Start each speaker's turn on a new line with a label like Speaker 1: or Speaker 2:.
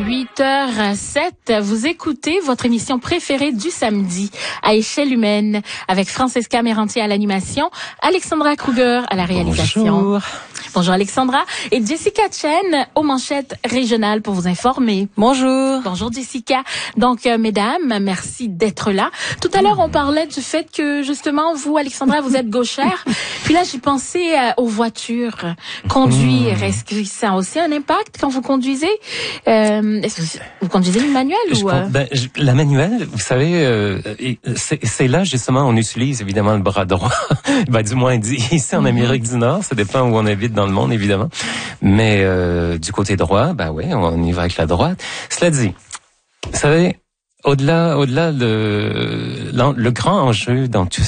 Speaker 1: 8h07, vous écoutez votre émission préférée du samedi à échelle humaine avec Francesca Merranti à l'animation, Alexandra Kruger à la réalisation. Bonjour Alexandra et Jessica Chen aux manchettes régionales pour vous informer.
Speaker 2: Bonjour.
Speaker 1: Bonjour Jessica. Donc mesdames, merci d'être là. Tout à l'heure on parlait du fait que justement vous Alexandra vous êtes gauchère. Puis là j'ai pensé aux voitures. Conduire, est-ce que ça a aussi un impact quand vous conduisez? Est-ce que vous conduisez une manuelle ou
Speaker 3: la manuelle, vous savez, c'est là justement on utilise évidemment le bras droit. Du moins ici en Amérique du Nord, ça dépend où on habite dans le monde évidemment. Mais du côté droit, oui, on y va avec la droite. Cela dit, vous savez, au-delà le grand enjeu dans tout